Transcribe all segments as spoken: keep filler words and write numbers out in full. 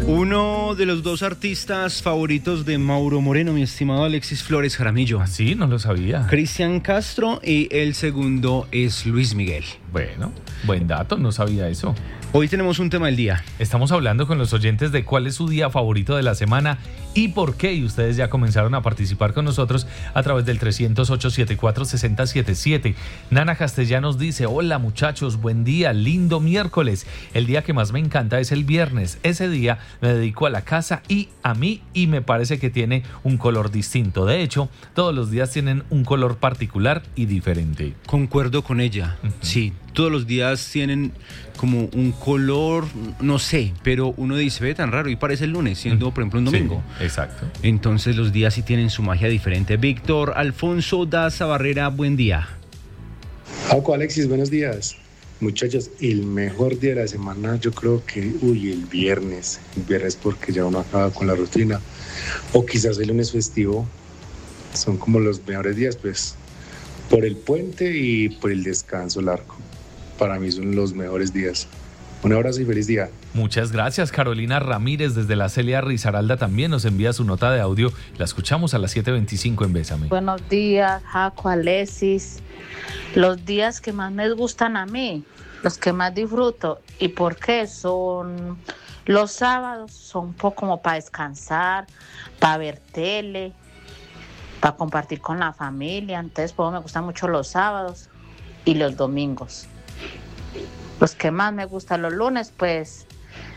Uno de los dos artistas favoritos de Mauro Moreno, mi estimado Alexis Flores Jaramillo. ¿Ah, sí? No lo sabía. Cristian Castro, y el segundo es Luis Miguel. Bueno, buen dato, no sabía eso. Hoy tenemos un tema del día. Estamos hablando con los oyentes de cuál es su día favorito de la semana y por qué. Y ustedes ya comenzaron a participar con nosotros a través del trescientos ocho, setenta y cuatro, sesenta setenta y siete. Nana Castellanos dice: hola muchachos, buen día, lindo miércoles. El día que más me encanta es el viernes. Ese día me dedico a la casa y a mí, y me parece que tiene un color distinto. De hecho, todos los días tienen un color particular y diferente. Concuerdo con ella. Uh-huh. Sí, todos los días tienen como un color, no sé, pero uno dice, ve tan raro, y parece el lunes, siendo, uh-huh, por ejemplo, un domingo. Sí, exacto. Entonces los días sí tienen su magia diferente. Víctor Alfonso Daza Barrera, buen día. Paco, Alexis, buenos días. Muchachos, el mejor día de la semana yo creo que, uy, el viernes. El viernes porque ya uno acaba con la rutina. O quizás el lunes festivo. Son como los mejores días, pues, por el puente y por el descanso largo. Para mí son los mejores días. Un abrazo y feliz día. Muchas gracias. Carolina Ramírez desde la Celia Risaralda también nos envía su nota de audio. La escuchamos a las siete veinticinco en Bésame. Buenos días, Jaco, Alexis. Los días que más me gustan a mí, los que más disfruto, ¿y por qué? Son los sábados, son un poco como para descansar, para ver tele, para compartir con la familia. Entonces, pues, me gustan mucho los sábados y los domingos. Los que más me gustan los lunes, pues,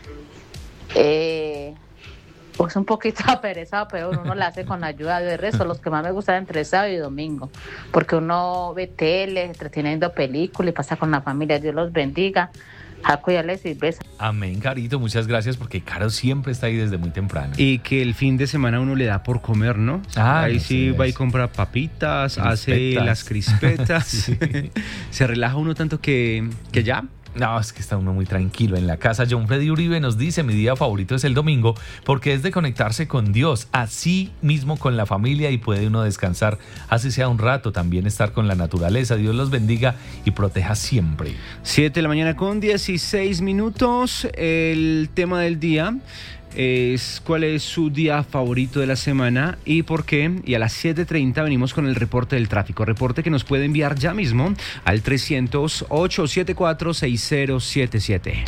eh, pues un poquito aperezado, pero uno lo hace con ayuda de resto. Los que más me gustan entre sábado y domingo, porque uno ve tele, entreteniendo películas y pasa con la familia. Dios los bendiga. Jaco y Alexis, besos. Amén, Carito, muchas gracias, porque Caro siempre está ahí desde muy temprano. Y que el fin de semana uno le da por comer, ¿no? Ah, ahí no, sí sí va es. y compra papitas, Crispetas. hace las crispetas. Sí. Se relaja uno tanto que, que ya... No, es que está uno muy tranquilo en la casa. John Freddy Uribe nos dice: mi día favorito es el domingo porque es de conectarse con Dios, así mismo con la familia, y puede uno descansar, así sea un rato, también estar con la naturaleza. Dios los bendiga y proteja siempre. siete de la mañana con dieciséis minutos. El tema del día es cuál es su día favorito de la semana y por qué. Y a las siete treinta venimos con el reporte del tráfico, reporte que nos puede enviar ya mismo al trescientos ocho, setenta y cuatro, sesenta setenta y siete.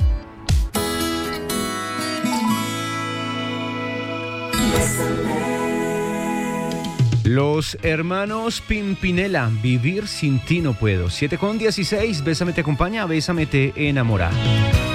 Los hermanos Pimpinela, Vivir sin ti no puedo. siete con dieciséis, Bésame te acompaña, Bésame te enamora.